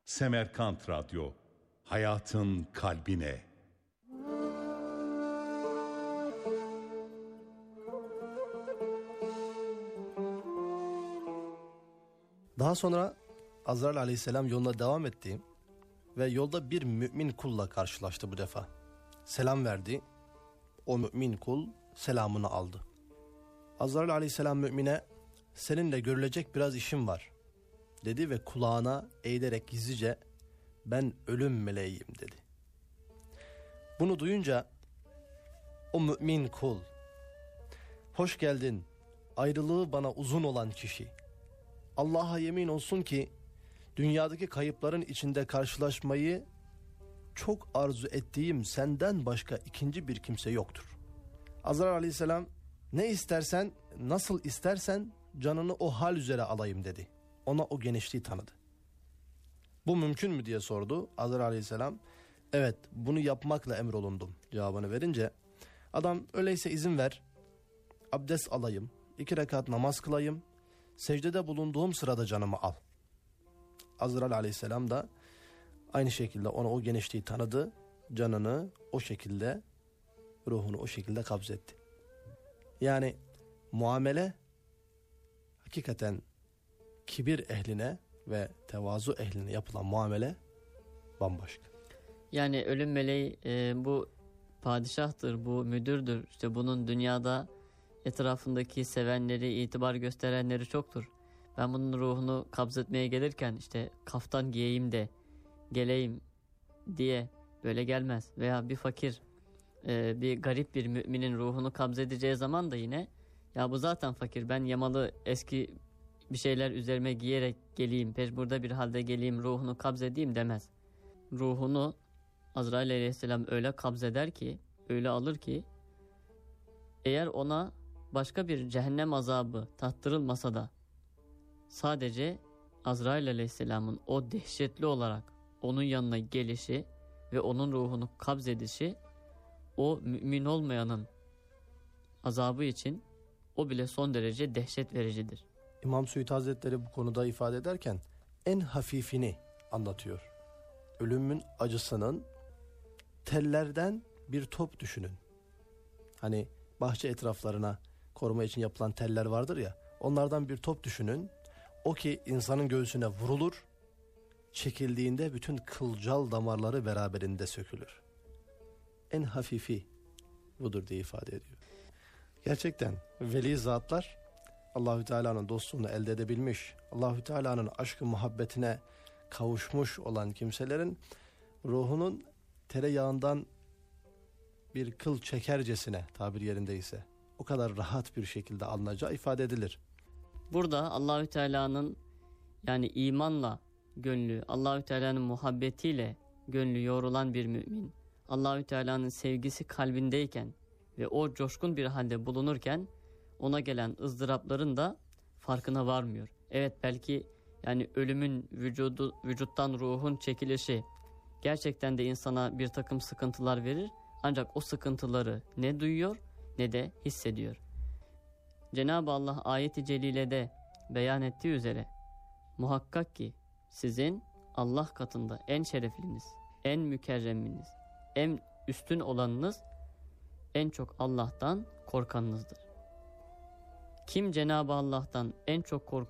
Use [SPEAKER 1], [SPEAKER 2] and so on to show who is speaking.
[SPEAKER 1] Semerkant Radyo, hayatın kalbine.
[SPEAKER 2] Daha sonra Azrail aleyhisselam yoluna devam etti ve yolda bir mümin kulla karşılaştı bu defa. Selam verdi. O mümin kul selamını aldı. Azrail aleyhisselam mümine seninle görülecek biraz işim var dedi ve kulağına eğilerek gizlice ben ölüm meleğiyim dedi. Bunu duyunca o mümin kul hoş geldin ayrılığı bana uzun olan kişi. Allah'a yemin olsun ki dünyadaki kayıpların içinde karşılaşmayı çok arzu ettiğim senden başka ikinci bir kimse yoktur. Azrail aleyhisselam ne istersen nasıl istersen canını o hal üzere alayım dedi. Ona o genişliği tanıdı. Bu mümkün mü diye sordu. Azrail aleyhisselam evet bunu yapmakla emrolundum cevabını verince adam öyleyse izin ver abdest alayım 2 rekat namaz kılayım secdede bulunduğum sırada canımı al. Azrail aleyhisselam da aynı şekilde ona o genişliği tanıdı. Canını o şekilde ruhunu o şekilde kabzetti. Yani muamele hakikaten kibir ehline ve tevazu ehline yapılan muamele bambaşka.
[SPEAKER 3] Yani ölüm meleği bu padişahtır, bu müdürdür. İşte bunun dünyada etrafındaki sevenleri, itibar gösterenleri çoktur. Ben bunun ruhunu kabzetmeye gelirken işte kaftan giyeyim de geleyim diye böyle gelmez. Veya bir fakir, bir garip bir müminin ruhunu kabzedeceği zaman da yine ya bu zaten fakir, ben yamalı eski bir şeyler üzerime giyerek geleyim, pejmurda bir halde geleyim, ruhunu kabzedeyim demez. Ruhunu Azrail aleyhisselam öyle kabzeder ki, öyle alır ki, eğer ona başka bir cehennem azabı tattırılmasa da sadece Azrail aleyhisselamın o dehşetli olarak onun yanına gelişi ve onun ruhunu kabzedişi o mümin olmayanın azabı için o bile son derece dehşet vericidir.
[SPEAKER 2] İmam Suyuti Hazretleri bu konuda ifade ederken en hafifini anlatıyor. Ölümün acısının tellerden bir top düşünün. Hani bahçe etraflarına koruma için yapılan teller vardır ya, onlardan bir top düşünün. O ki insanın göğsüne vurulur, çekildiğinde bütün kılcal damarları beraberinde sökülür. En hafifi budur diye ifade ediyor. Gerçekten veli zatlar Allahü Teala'nın dostluğunu elde edebilmiş, Allahü Teala'nın aşkı muhabbetine kavuşmuş olan kimselerin ruhunun tereyağından bir kıl çekercesine, tabir yerindeyse, o kadar rahat bir şekilde alınacağı ifade edilir.
[SPEAKER 3] Burada Allahü Teala'nın yani imanla gönlü, Allahü Teala'nın muhabbetiyle gönlü yoğrulan bir mümin, Allahü Teala'nın sevgisi kalbindeyken ve o coşkun bir halde bulunurken ona gelen ızdırapların da farkına varmıyor. Evet, belki yani ölümün vücuttan ruhun çekilişi gerçekten de insana bir takım sıkıntılar verir. Ancak o sıkıntıları ne duyuyor ne de hissediyor. Cenab-ı Allah ayet-i celilede beyan ettiği üzere muhakkak ki sizin Allah katında en şerefliniz, en mükerreminiz, en üstün olanınız en çok Allah'tan korkanınızdır. Kim Cenab-ı Allah'tan en çok